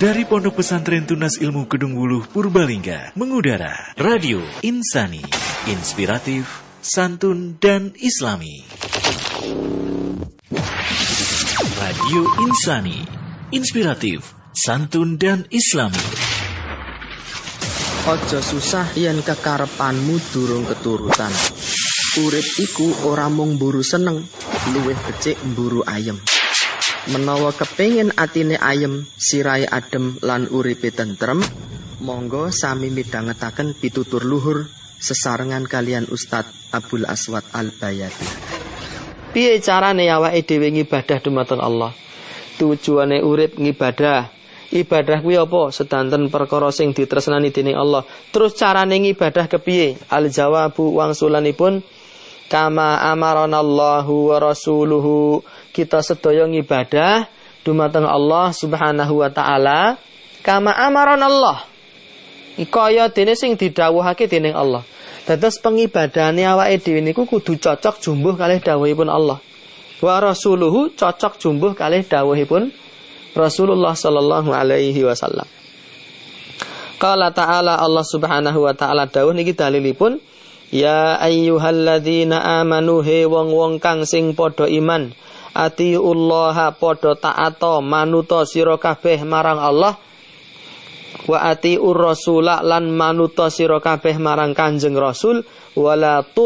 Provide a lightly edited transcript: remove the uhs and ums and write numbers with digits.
Dari Pondok Pesantren Tunas Ilmu Kedung Wuluh Purbalingga mengudara Radio Insani, inspiratif, santun dan islami. Radio Insani, inspiratif, santun dan islami. Ojo susah yen kekarepanmu durung keturutan. Urip iku ora mung mburu seneng, luwih becik mburu ayem. Menawa kepengin atine ayem, sirahe adem lan uripe tentrem, monggo sami midhangetaken pitutur luhur sesarengan kalian Ustadz Abdul Aswad Al-Bayati. Piye carane awake dhewe ngibadah dumateng Allah? Tujuane urip ngibadah. Ibadah kuwi apa? Sedanten perkara sing ditresnani dening Allah. Terus carane ngibadah kepiye? Al-jawabu wangsulanipun kama amaranallahu wa rasuluhu. Kita sedaya ngibadah dumateng Allah Subhanahu wa taala kama amaranallah. Kaya dene sing didhawuhake dening Allah. Dados pengibadahane awake dhewe niku kudu cocok jumbuh kalih dawuhipun Allah. Wa rasuluhu cocok jumbuh kalih dawuhipun Rasulullah sallallahu alaihi wasallam. Qala ta'ala, Allah Subhanahu wa taala dawuh niki dalilipun, ya ayyuhalladzina amanu he wong-wong kang sing padha iman, atiullaha padha ta'ata manuta sira kabeh marang Allah, wa atiur rasula lan manuta sira kabeh marang Kanjeng Rasul, wala